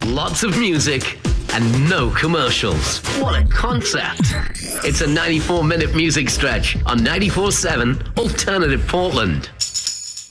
Lots of music and no commercials. What a concept. It's a 94-minute music stretch on 94.7 Alternative Portland.